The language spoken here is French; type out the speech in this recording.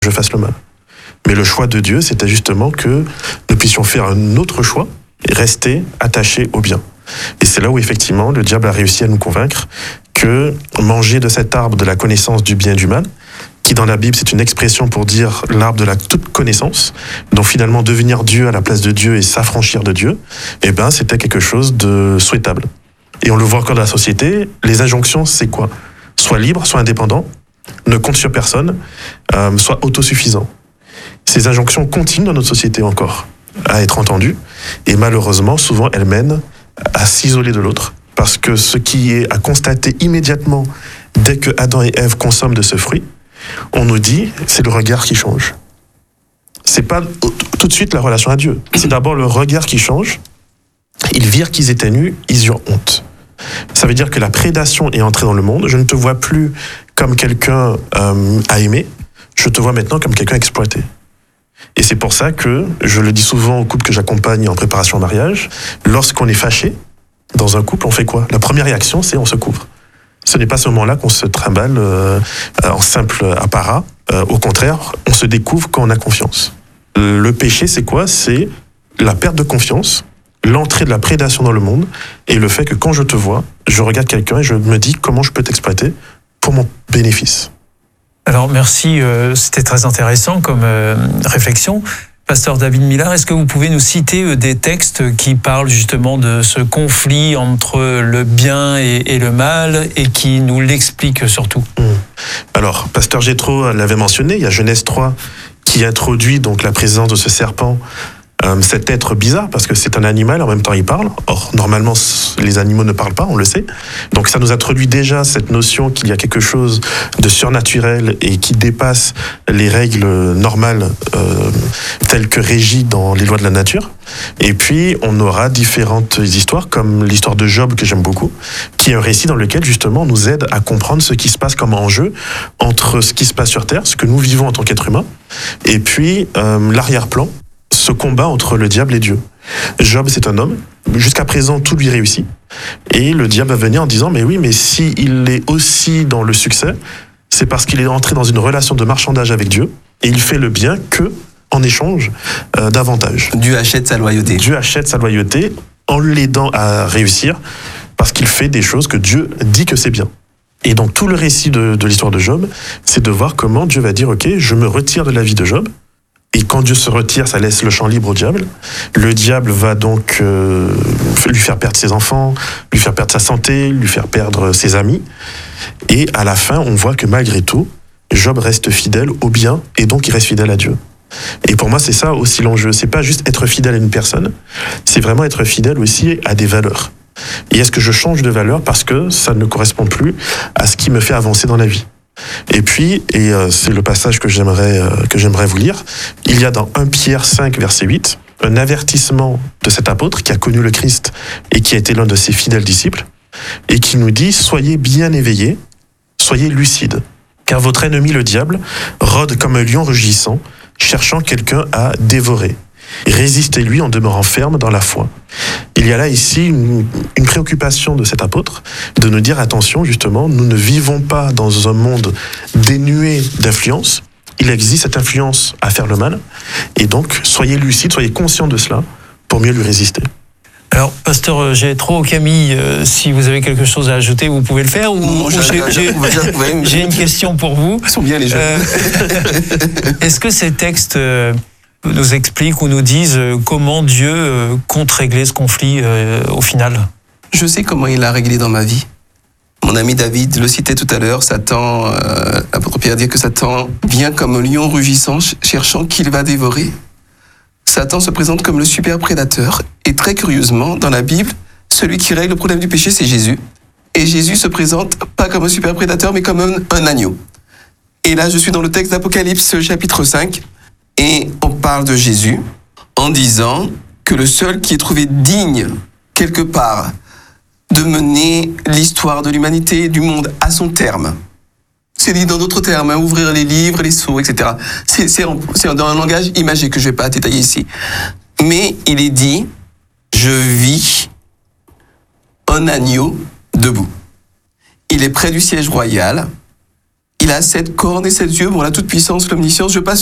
je fasse le mal. Mais le choix de Dieu, c'était justement que nous puissions faire un autre choix et rester attachés au bien. Et c'est là où effectivement le diable a réussi à nous convaincre que manger de cet arbre de la connaissance du bien et du mal, qui dans la Bible c'est une expression pour dire l'arbre de la toute connaissance, donc finalement devenir Dieu à la place de Dieu et s'affranchir de Dieu, eh ben c'était quelque chose de souhaitable. Et on le voit encore dans la société, les injonctions c'est quoi ? Sois libre, sois indépendant, ne compte sur personne, sois autosuffisant. Ces injonctions continuent dans notre société encore à être entendues, et malheureusement souvent elles mènent à s'isoler de l'autre, parce que ce qui est à constater immédiatement dès que Adam et Ève consomment de ce fruit, on nous dit c'est le regard qui change. C'est pas tout de suite la relation à Dieu, c'est d'abord le regard qui change. Ils virent qu'ils étaient nus, ils eurent honte. Ça veut dire que la prédation est entrée dans le monde. Je ne te vois plus comme quelqu'un à aimer, je te vois maintenant comme quelqu'un exploité. Et c'est pour ça que, je le dis souvent aux couples que j'accompagne en préparation au mariage, lorsqu'on est fâché dans un couple, on fait quoi ? La première réaction, c'est on se couvre. Ce n'est pas ce moment-là qu'on se trimballe en simple apparat. Au contraire, on se découvre quand on a confiance. Le péché, c'est quoi ? C'est la perte de confiance, l'entrée de la prédation dans le monde, et le fait que quand je te vois, je regarde quelqu'un et je me dis comment je peux t'exploiter pour mon bénéfice. Alors merci, c'était très intéressant comme réflexion. Pasteur David Millard, est-ce que vous pouvez nous citer des textes qui parlent justement de ce conflit entre le bien et le mal et qui nous l'expliquent surtout ? Alors, Pasteur Jétro l'avait mentionné, il y a Genèse 3 qui introduit donc la présence de ce serpent, cet être bizarre, parce que c'est un animal, en même temps il parle. Or, normalement, les animaux ne parlent pas, on le sait. Donc ça nous introduit déjà cette notion qu'il y a quelque chose de surnaturel et qui dépasse les règles normales telles que régies dans les lois de la nature. Et puis, on aura différentes histoires, comme l'histoire de Job, que j'aime beaucoup, qui est un récit dans lequel, justement, on nous aide à comprendre ce qui se passe comme enjeu entre ce qui se passe sur Terre, ce que nous vivons en tant qu'être humain, et puis l'arrière-plan, ce combat entre le diable et Dieu. Job, c'est un homme. Jusqu'à présent, tout lui réussit. Et le diable va venir en disant, mais oui, mais s'il est aussi dans le succès, c'est parce qu'il est entré dans une relation de marchandage avec Dieu, et il fait le bien que en échange d'avantages. Dieu achète sa loyauté. Dieu achète sa loyauté en l'aidant à réussir, parce qu'il fait des choses que Dieu dit que c'est bien. Et donc, tout le récit de l'histoire de Job, c'est de voir comment Dieu va dire, ok, je me retire de la vie de Job. Et quand Dieu se retire, ça laisse le champ libre au diable. Le diable va donc lui faire perdre ses enfants, lui faire perdre sa santé, lui faire perdre ses amis. Et à la fin, on voit que malgré tout, Job reste fidèle au bien et donc il reste fidèle à Dieu. Et pour moi, c'est ça aussi l'enjeu. C'est pas juste être fidèle à une personne, c'est vraiment être fidèle aussi à des valeurs. Et est-ce que je change de valeur parce que ça ne correspond plus à ce qui me fait avancer dans la vie ? Et puis, c'est le passage que j'aimerais vous lire, il y a dans 1 Pierre 5, verset 8, un avertissement de cet apôtre qui a connu le Christ et qui a été l'un de ses fidèles disciples, et qui nous dit « Soyez bien éveillés, soyez lucides, car votre ennemi le diable rôde comme un lion rugissant, cherchant quelqu'un à dévorer. Résistez-lui en demeurant ferme dans la foi. » Il y a là ici une préoccupation de cet apôtre, de nous dire attention justement, nous ne vivons pas dans un monde dénué d'influence, il existe cette influence à faire le mal, et donc soyez lucides, soyez conscients de cela pour mieux lui résister. Alors, Pasteur Jétro, Camille, si vous avez quelque chose à ajouter, vous pouvez le faire, j'ai une question pour vous. Ils sont bien les jeunes. Est-ce que ces textes nous expliquent ou nous disent comment Dieu compte régler ce conflit au final ? Je sais comment il l'a réglé dans ma vie. Mon ami David le citait tout à l'heure, Satan, l'apôtre Pierre dit que Satan vient comme un lion rugissant, cherchant qui il va dévorer. Satan se présente comme le super prédateur, et très curieusement, dans la Bible, celui qui règle le problème du péché, c'est Jésus. Et Jésus se présente pas comme un super prédateur, mais comme un agneau. Et là, je suis dans le texte d'Apocalypse, chapitre 5, et on parle de Jésus en disant que le seul qui est trouvé digne, quelque part, de mener l'histoire de l'humanité et du monde à son terme. C'est dit dans d'autres termes, ouvrir les livres, les sceaux, etc. C'est dans un langage imagé que je ne vais pas détailler ici. Mais il est dit, je vis un agneau debout. Il est près du siège royal, il a 7 cornes et 7 yeux, bon, la toute-puissance, l'omniscience, je passe